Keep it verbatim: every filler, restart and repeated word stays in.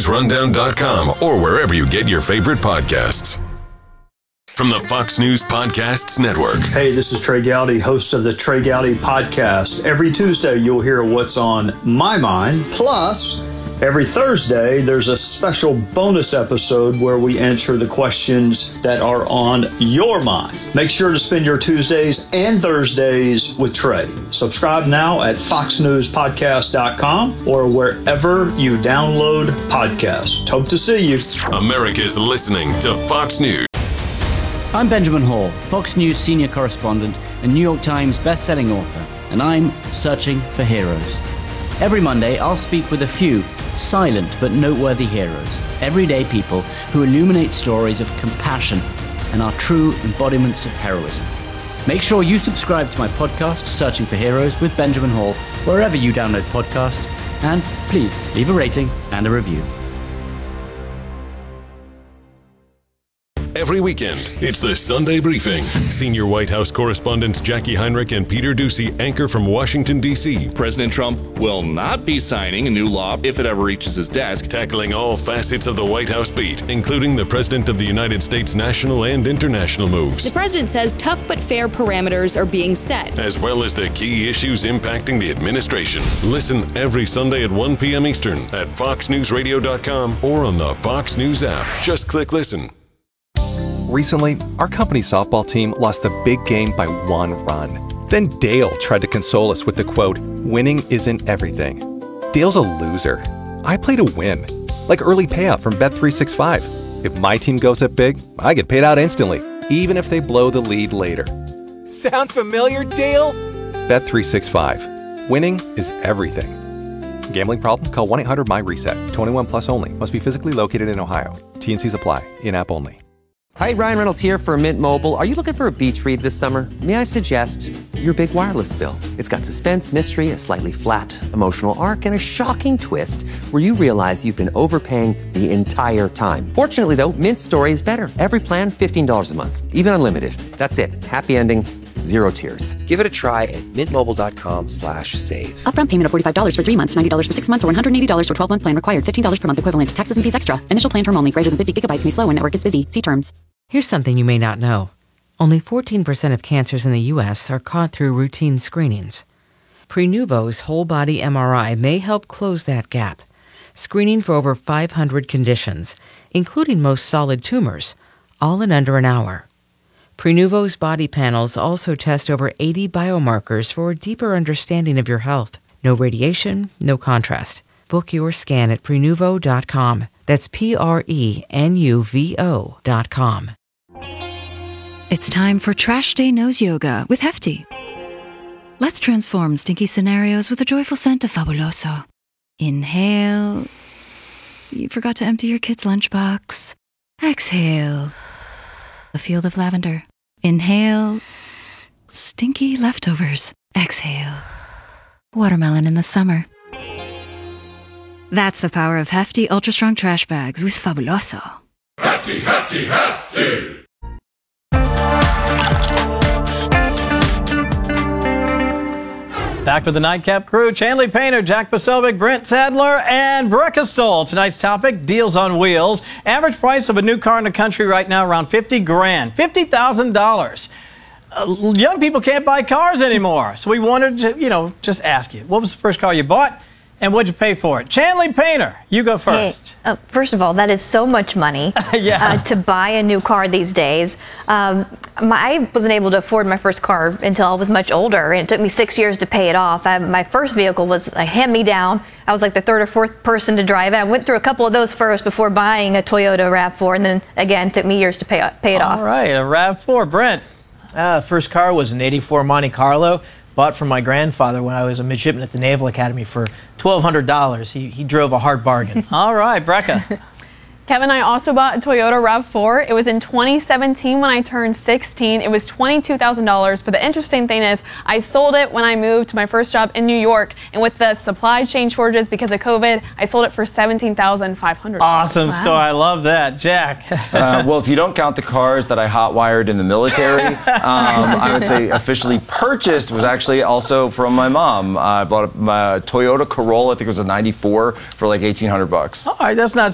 news rundown dot com or wherever you get your favorite podcasts. From the Fox News Podcasts Network. Hey, this is Trey Gowdy, host of the Trey Gowdy Podcast. Every Tuesday, you'll hear what's on my mind. Plus, every Thursday, there's a special bonus episode where we answer the questions that are on your mind. Make sure to spend your Tuesdays and Thursdays with Trey. Subscribe now at fox news podcast dot com or wherever you download podcasts. Hope to see you. America's listening to Fox News. I'm Benjamin Hall, Fox News senior correspondent and New York Times best-selling author, and I'm searching for heroes. Every Monday, I'll speak with a few silent but noteworthy heroes, everyday people who illuminate stories of compassion and are true embodiments of heroism. Make sure you subscribe to my podcast, Searching for Heroes with Benjamin Hall, wherever you download podcasts, and please leave a rating and a review. Every weekend, it's the Sunday Briefing. Senior White House correspondents Jackie Heinrich and Peter Doocy anchor from Washington, D C President Trump will not be signing a new law if it ever reaches his desk. Tackling all facets of the White House beat, including the President of the United States national and international moves. The president says tough but fair parameters are being set, as well as the key issues impacting the administration. Listen every Sunday at one p.m. Eastern at fox news radio dot com or on the Fox News app. Just click listen. Recently, our company softball team lost the big game by one run. Then Dale tried to console us with the quote, "Winning isn't everything." Dale's a loser. I play to win. Like early payout from Bet three sixty-five. If my team goes up big, I get paid out instantly, even if they blow the lead later. Sound familiar, Dale? Bet three sixty-five. Winning is everything. Gambling problem? Call one eight hundred my reset. twenty-one plus only. Must be physically located in Ohio. T N Cs apply. In-app only. Hi, Ryan Reynolds here for Mint Mobile. Are you looking for a beach read this summer? May I suggest your big wireless bill? It's got suspense, mystery, a slightly flat emotional arc, and a shocking twist where you realize you've been overpaying the entire time. Fortunately, though, Mint's story is better. Every plan, fifteen dollars a month, even unlimited. That's it. Happy ending, zero tears. Give it a try at mintmobile.com slash save. Upfront payment of forty-five dollars for three months, ninety dollars for six months, or one hundred eighty dollars for twelve-month plan required. fifteen dollars per month equivalent. Taxes and fees extra. Initial plan term only. Greater than fifty gigabytes may slow when network is busy. See terms. Here's something you may not know. Only fourteen percent of cancers in the U S are caught through routine screenings. Prenuvo's whole-body M R I may help close that gap, screening for over five hundred conditions, including most solid tumors, all in under an hour. Prenuvo's body panels also test over eighty biomarkers for a deeper understanding of your health. No radiation, no contrast. Book your scan at prenuvo dot com. That's P R E N U V O dot com. It's time for Trash Day Nose Yoga with Hefty. Let's transform stinky scenarios with a joyful scent of Fabuloso. Inhale. You forgot to empty your kid's lunchbox. Exhale. A field of lavender. Inhale. Stinky leftovers. Exhale. Watermelon in the summer. That's the power of Hefty Ultra Strong Trash Bags with Fabuloso. Hefty, hefty, hefty! Back with the Nightcap crew, Chanley Painter, Jack Posobiec, Brent Sadler, and Brecca Stoll. Tonight's topic, deals on wheels. Average price of a new car in the country right now around fifty grand, fifty thousand dollars. Uh, young people can't buy cars anymore. So we wanted to, you know, just ask you, what was the first car you bought? And what'd you pay for it? Chanley Painter, you go first. Hey, uh, first of all, that is so much money yeah. uh, to buy a new car these days. Um, my, I wasn't able to afford my first car until I was much older, and it took me six years to pay it off. I, my first vehicle was a hand-me-down. I was like the third or fourth person to drive it. I went through a couple of those first before buying a Toyota RAV four, and then again, it took me years to pay, pay it all off. All right, a RAV four. Brent? Uh, first car was an eighty-four Monte Carlo. Bought from my grandfather when I was a midshipman at the Naval Academy for twelve hundred dollars. He, he drove a hard bargain. All right, Brecca. Kevin and I also bought a Toyota RAV four. It was in twenty seventeen when I turned sixteen. It was twenty-two thousand dollars. But the interesting thing is I sold it when I moved to my first job in New York. And with the supply chain shortages because of COVID, I sold it for seventeen thousand five hundred dollars. Awesome wow. story. I love that. Jack? uh, well, if you don't count the cars that I hot-wired in the military, um, I would say officially purchased was actually also from my mom. Uh, I bought a, my Toyota Corolla, I think it was a ninety-four, for like eighteen hundred bucks. All right, that's not